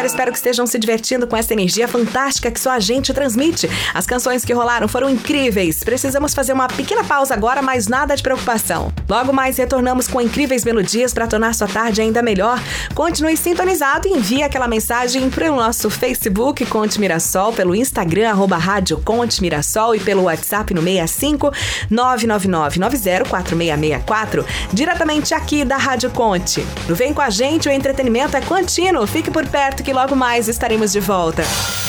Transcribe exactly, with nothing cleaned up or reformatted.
agora. Espero que estejam se divertindo com essa energia fantástica que só a gente transmite. As canções que rolaram foram incríveis. Precisamos fazer uma pequena pausa agora, mas nada de preocupação. Logo mais retornamos com incríveis melodias para tornar sua tarde ainda melhor. Continue sintonizado e envie aquela mensagem para o nosso Facebook Conte Mirassol, pelo Instagram arroba Rádio Conte Mirassol e pelo WhatsApp no seis cinco nove nove nove nove zero quatro seis seis quatro, diretamente aqui da Rádio Conte. Vem com a gente, o entretenimento é contínuo. Fique por perto que logo mais estaremos de volta.